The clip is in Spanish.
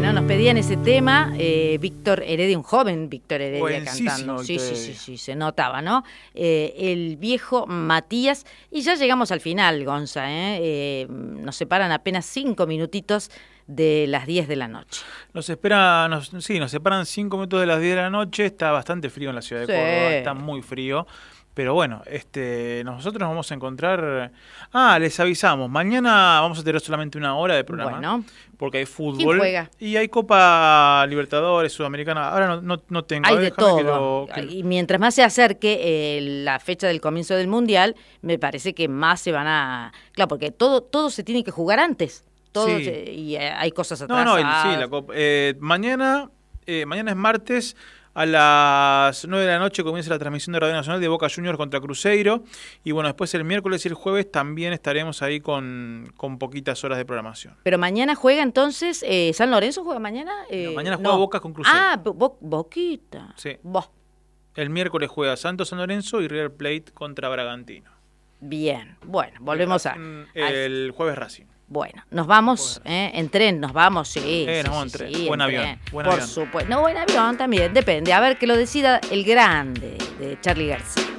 Bueno, nos pedían ese tema, Víctor Heredia, un joven Víctor Heredia Buenísimo, cantando. Sí, Víctor sí, Heredia. sí, se notaba, ¿no? El viejo Matías, y ya llegamos al final, Gonza, nos separan apenas 5 minutitos de las 10 de la noche. Nos separan 5 minutos de las 10 de la noche, está bastante frío en la ciudad de Córdoba, está muy frío. Pero bueno, nosotros nos vamos a encontrar... les avisamos, mañana vamos a tener solamente 1 hora de programa. Bueno. Porque hay fútbol. ¿Quién juega? Y hay Copa Libertadores, Sudamericana. Ahora no tengo. Hay de todo. Y mientras más se acerque la fecha del comienzo del Mundial, me parece que más se van a... Claro, porque todo se tiene que jugar antes. Todo Sí. Y hay cosas atrasadas. Sí, la Copa. Mañana es martes. A las 9 de la noche comienza la transmisión de Radio Nacional de Boca Juniors contra Cruzeiro. Y bueno, después el miércoles y el jueves también estaremos ahí con poquitas horas de programación. Pero mañana juega entonces, ¿San Lorenzo juega mañana? No, mañana juega Boca con Cruzeiro. Boquita. Sí. El miércoles juega Santos San Lorenzo y River Plate contra Bragantino. Bien, bueno, volvemos el jueves Racing. Bueno, nos vamos en tren, nos vamos, sí. Nos vamos en tren. Buen avión. Por supuesto. No, buen avión también, depende. A ver que lo decida el grande de Charly García.